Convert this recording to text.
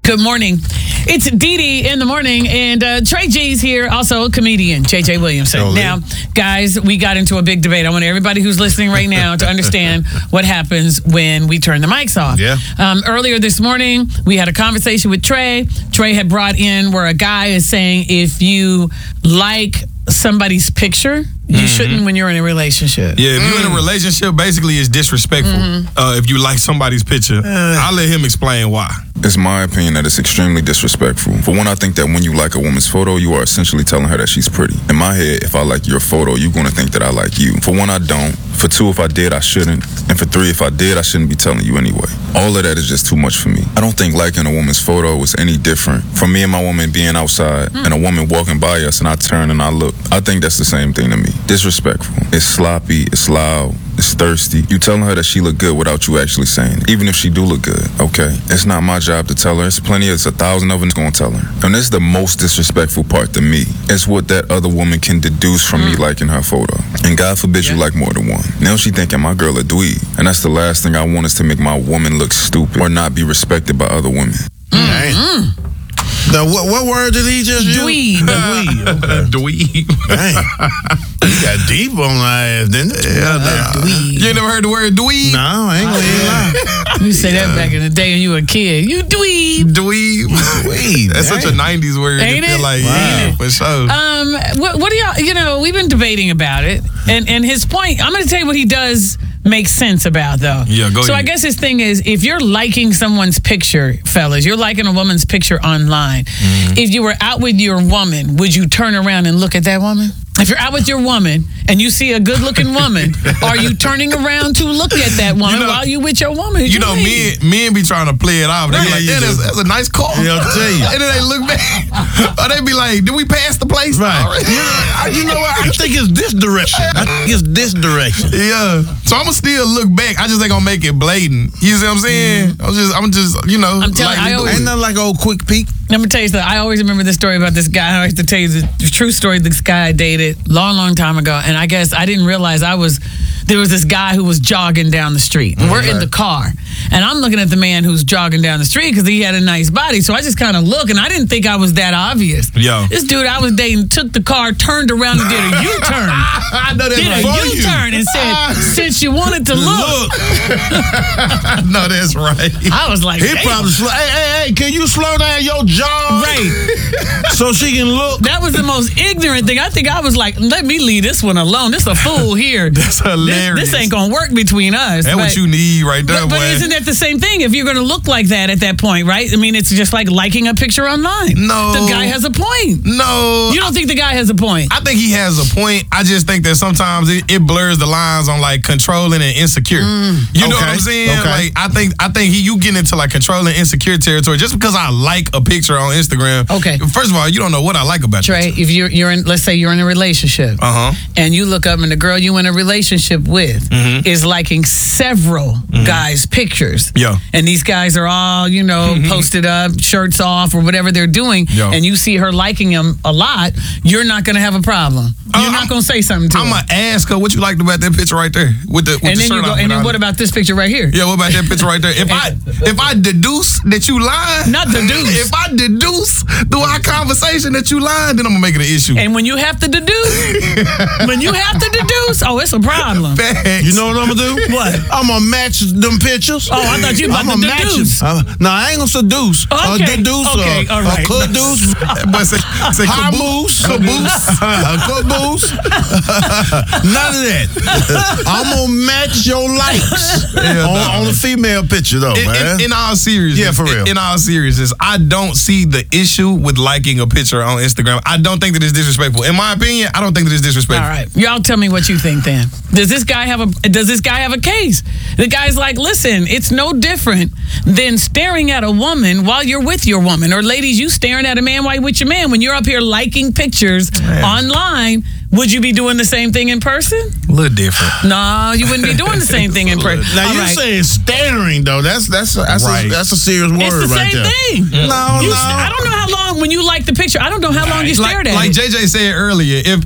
Good morning. It's Dee Dee in the morning, and Trey G's here, also a comedian, JJ Williamson. Totally. Now, guys, we got into a big debate. I want everybody who's listening right now to understand what happens when we turn the mics off. Yeah. Earlier this morning, we had a conversation with Trey. Trey had brought in where a guy is saying if you like somebody's picture, you shouldn't when you're in a relationship. Yeah, if you're in a relationship, basically it's disrespectful. If you like somebody's picture, I'll let him explain why. It's my opinion that it's extremely disrespectful. For one, I think that when you like a woman's photo, you are essentially telling her that she's pretty. In my head, if I like your photo, you're going to think that I like you. For one, I don't. For two, if I did, I shouldn't. And for three, if I did, I shouldn't be telling you anyway. All of that is just too much for me. I don't think liking a woman's photo is any different from me and my woman being outside and a woman walking by us and I turn and I look. I think that's the same thing to me. Disrespectful. It's sloppy. It's loud. It's thirsty. You telling her that she look good without you actually saying it. Even if she do look good, okay? It's not my job to tell her. It's 1,000 of them gonna tell her. And this is the most disrespectful part to me. It's what that other woman can deduce from me liking her photo. And God forbid you like more than one. Now she thinking my girl a dweeb. And that's the last thing I want is to make my woman look stupid or not be respected by other women. Now, what word did he just use? Dweeb. Dweeb. Okay. Dweeb. Dang. He got deep on my ass, didn't it? Dweeb. You ain't never heard the word dweeb? No, I ain't gonna lie. You say that back in the day when you were a kid. You dweeb. Dweeb. Dweeb. That's such a 90s word. Ain't I feel it? like, Wow. yeah, for sure. What do y'all, we've been debating about it, and his point, I'm going to tell you what he does make sense about, though. Yeah, go So ahead. I guess his thing is, if you're liking someone's picture, fellas, you're liking a woman's picture online. If you were out with your woman, would you turn around and look at that woman? If you're out with your woman and you see a good-looking woman, are you turning around to look at that woman while you with your woman? You know, men be trying to play it off. They be like, Yeah, that's a nice car. Yeah, I'll tell you. And then they look back. Or they be like, did we pass the place? Right. already? You know what? I think it's this direction. Yeah. So I'm going to still look back. I just ain't going to make it blatant. You see what I'm saying? I'm just, I'm telling you, lightly I always- Ain't nothing like old quick peek. Let me tell you something. I always remember this story about this guy. I have to tell you the true story. This guy I dated long time ago, and I guess I didn't realize there was this guy who was jogging down the street. And we're in the car, and I'm looking at the man who's jogging down the street because he had a nice body. So I just kind of look, and I didn't think I was that obvious. Yo. This dude I was dating took the car, turned around, and did a U-turn. I know that's Did a right. U-turn and said, "Since you wanted to look." I know that's right. I was like, He damn. probably hey, can you slow down your jog? Right. So she can look. That was the most ignorant thing. I think I was like, let me leave this one alone. This a fool here. That's hilarious. This ain't gonna work between us. That's what you need right there, But boy. isn't that the same thing? If you're gonna look like that at that point, right? I mean, it's just like liking a picture online. No. The guy has a point. No. You don't think the guy has a point? I think he has a point. I just think that sometimes it blurs the lines on like controlling and insecure. You know what I'm saying? Okay. Like I think you get into like controlling insecure territory just because I like a picture on Instagram. Okay. First of all, you don't know what I like about you. Trey, if you're in, let's say you're in a relationship, and you look up and the girl you in a relationship with is liking several guys' pictures. Yeah. And these guys are all, posted up, shirts off, or whatever they're doing, Yeah. and you see her liking them a lot, you're not gonna have a problem. You're not gonna say something to I'm her. gonna ask her what you liked about that picture right there with the And then shirt you go, off and then on. what about this picture right here? Yeah, what about that picture right there? If I deduce that you lying, Not deduce. If I deduce through our conversation that you lying, then I'm gonna make it an issue. And when you have to deduce, oh, it's a problem. Facts. You know what I'm gonna do? What? I'm gonna match them pictures. Oh, I thought you were about to deduce. No, I ain't gonna seduce. Okay. Deduce. Okay, all right. Caduce. But say High caboose. moose. Caboose. None of that. I'm gonna match your likes on the female picture, though, man. In all seriousness, Yeah, for real. In all seriousness, I don't see the issue with liking a picture on Instagram. I don't think that it's disrespectful. In my opinion, I don't think that it's disrespectful. All right, y'all tell me what you think then. Does this guy have a case? The guy's like, listen, it's no different than staring at a woman while you're with your woman, or ladies, you staring at a man while you're with your man. When you're up here liking pictures online, would you be doing the same thing in person? A little different. No, you wouldn't be doing the same thing in person. Now All you're right. saying staring though. That's Right. a serious word It's the right same there. thing. No, I don't know how long when you like the picture. I don't know how long you stared at Like it. JJ said earlier,